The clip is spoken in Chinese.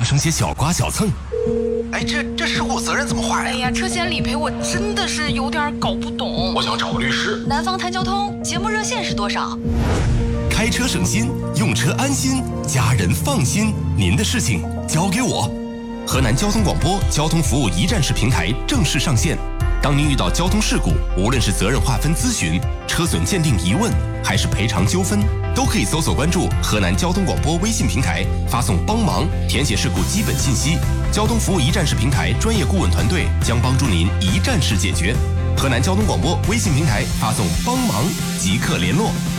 生些小刮小蹭。 哎，这事故责任怎么划呀？ 哎呀，车险理赔我真的是有点搞不懂。 我想找个律师。 南方谈交通节目热线是多少？ 开车省心，用车安心，家人放心，您的事情交给我。河南交通广播交通服务一站式平台正式上线。当您遇到交通事故，无论是责任划分咨询、车损鉴定疑问，还是赔偿纠纷，都可以搜索关注河南交通广播微信平台，发送帮忙，填写事故基本信息。交通服务一站式平台专业顾问团队将帮助您一站式解决。河南交通广播微信平台发送帮忙即刻联络。